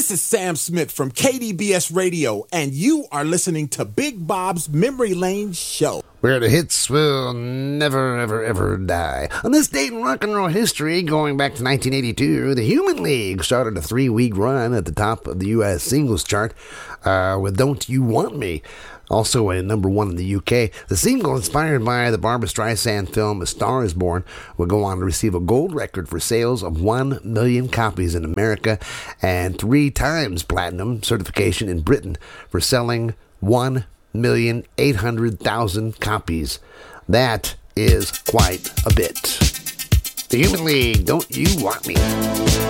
This is Sam Smith from KDBS Radio, and you are listening to Big Bob's Memory Lane Show, where the hits will never, ever, ever die. On this date in rock and roll history, going back to 1982, the Human League started a 3-week run at the top of the U.S. singles chart with Don't You Want Me, also a number one in the UK. The single, inspired by the Barbra Streisand film A Star Is Born, would go on to receive a gold record for sales of 1 million copies in America and 3 times platinum certification in Britain for selling 1,800,000 copies. That is quite a bit. The Human League, Don't You Want Me?